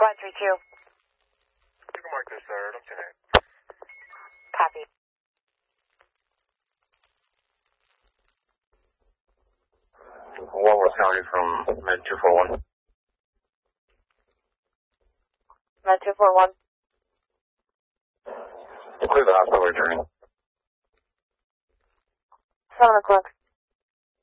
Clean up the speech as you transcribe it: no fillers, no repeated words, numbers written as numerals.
Squad 3-2. You can mark this, don't you know? Copy. One was county from Med 241. Med 241. Clear the hospital returning. 7 o'clock.